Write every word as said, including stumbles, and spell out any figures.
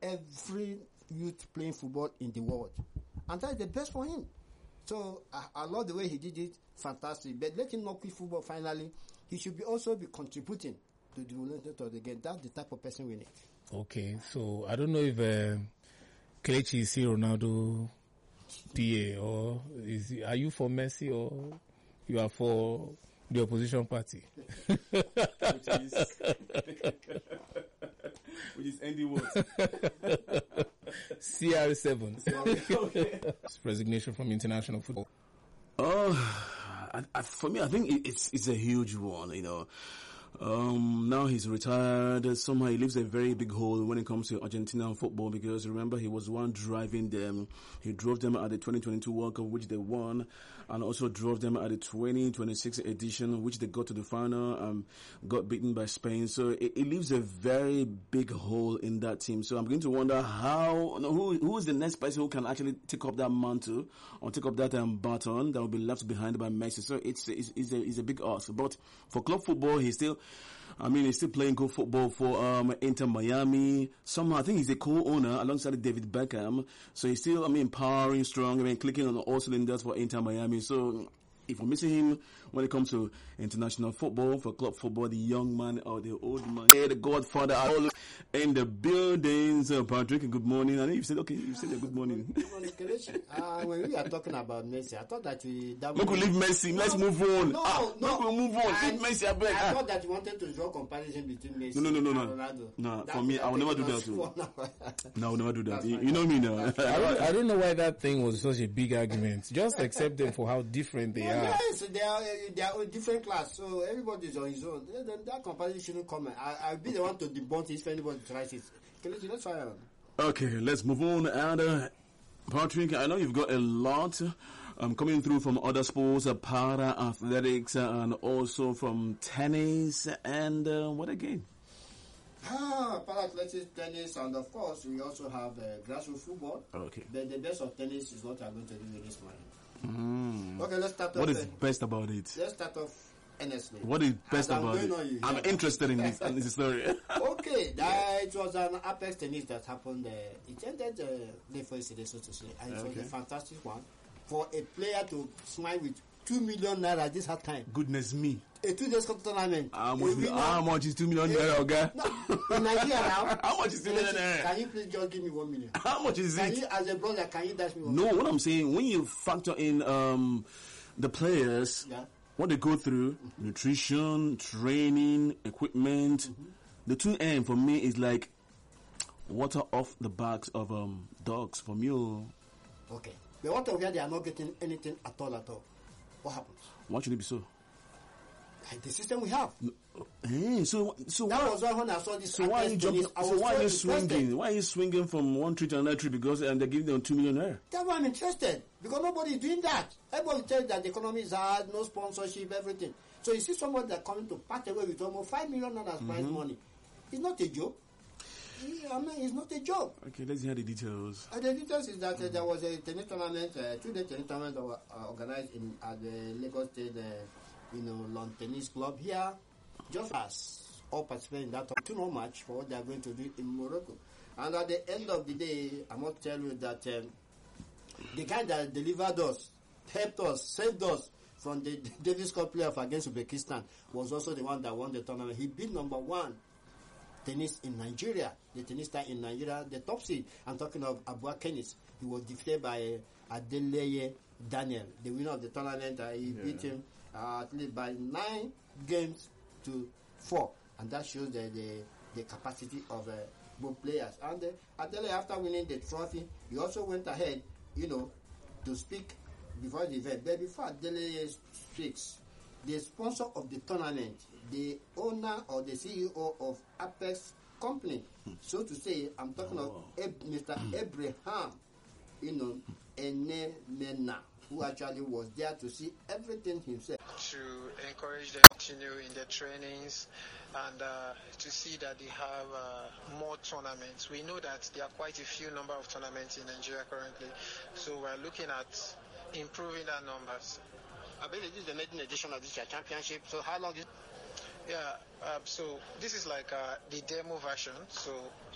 every youth playing football in the world. And that's the best for him. So I, I love the way he did it. Fantastic. But let him not quit football finally. He should be also be contributing to the development of the game. That's the type of person we need. Okay, so I don't know if uh, Kelechi is see Ronaldo P A, or is he, are you for Messi or you are for the opposition party? Which is which is Andy Wood. C R seven. Okay. Resignation from international football. Oh, I, I, for me, I think it, it's it's a huge one. You know, um, now he's retired. Somehow he leaves a very big hole when it comes to Argentinian football, because remember he was the one driving them. He drove them at the twenty twenty-two World Cup, which they won, and also drove them at the twenty twenty-six edition, which they got to the final, um, got beaten by Spain. So it, it leaves a very big hole in that team. So I'm going to wonder how, who, who is the next person who can actually take up that mantle or take up that um, baton that will be left behind by Messi. So it's, it's, it's a, it's a big ask. But for club football, he's still, I mean, he's still playing good football for um Inter Miami. Somehow, I think he's a co-owner alongside David Beckham. So he's still, I mean, powering strong. I mean, clicking on all cylinders for Inter Miami. So if we're missing him when it comes to international football, for club football, the young man or the old man, hey, the godfather all in the buildings. Uh, Patrick, good morning. I know you said, okay, you said a good morning. Good morning, Kelechi. Uh, when we are talking about Messi, I thought that we... That we could leave Messi. No, let's move on. No, ah, no. We'll move on. I, leave Messi, I beg. I Ah. thought that you wanted to draw comparison between Messi no, no, no, no, and no. Ronaldo. No, That's for me, I will never do that too. No, I will never do that. You, you know me now. I don't, I don't know why that thing was such a big argument. Just accept them for how different they no, are. Yes, they are they are a different class, so everybody's on his own. Then that comparison shouldn't come. I, I'll be the one to debunk it if anybody tries it. Kelechi, let's try on. Okay, let's move on. And uh, Patrick, I know you've got a lot um, coming through from other sports, uh, para athletics, uh, and also from tennis. And uh, what again? Ah, para athletics, tennis, and of course we also have uh, grassroots football. Okay. But the best of tennis is what I'm going to do with this morning. Mm. Okay, let's start off. What is uh, best about it? Let's start off honestly. What is best As about I'm it? going on you, I'm yeah. interested in this, in this story. Okay, that it was an Apex tennis that happened. Uh, it ended uh, the first day, so to say, and it Okay. was a fantastic one for a player to smile with two million naira this hard time. Goodness me. A two days tournament. How A much, winner- how much is two million naira, okay? No, in Nigeria now. How much is two million naira? Can you please just give me one million? How much is Can it? you, as a brother, can you dash me one? No, what I'm saying, when you factor in um the players, Yeah. what they go through, mm-hmm. nutrition, training, equipment, mm-hmm. the two N for me is like water off the backs of um dogs for me. Oh. Okay. But what of where they are not getting anything at all at all? What happens? Why should it be so? Like the system we have. Hey, so so That why, was why when I saw this. so why are you Apex jumping? tennis, I So was why are you so interested. swinging? Why are you swinging from one tree to another tree? Because and they're giving them two million naira. That's why I'm interested. Because nobody is doing that. Everybody tells that the economy is hard, no sponsorship, everything. So you see someone that coming to part away with almost five million dollars mm-hmm. prize money. It's not a joke. I mean, it's not a joke. Okay, let's hear the details. And the details is that uh, there was a tennis tournament, uh, two-day tennis tournament that was uh, organized in at the Lagos State, uh, you know, lawn tennis club here. Just as all participate in that two no match for what they are going to do in Morocco. And at the end of the day, I must tell you that um, the guy that delivered us, helped us, saved us from the Davis Cup playoff against Uzbekistan was also the one that won the tournament. He beat number one tennis in Nigeria, the tennis star in Nigeria, the top seed. I'm talking of Abua Kenis. He was defeated by uh, Adeleye Daniel, the winner of the tournament. Uh, he yeah. beat him uh, at least by nine games to four, and that shows the the, the capacity of uh, both players. And uh, Adeleye, after winning the trophy, he also went ahead, you know, to speak before the event. But before Adeleye speaks, the sponsor of the tournament, the owner or the C E O of Apex Company, so to say, I'm talking oh. of Ab- Mister Abraham, you know, Enemena, who actually was there to see everything himself. To encourage them to continue in their trainings and uh, to see that they have uh, more tournaments. We know that there are quite a few number of tournaments in Nigeria currently, so we're looking at improving our numbers. I believe this is the maiden edition of this year championship. So how long is? Yeah, uh, so this is like uh, the demo version. So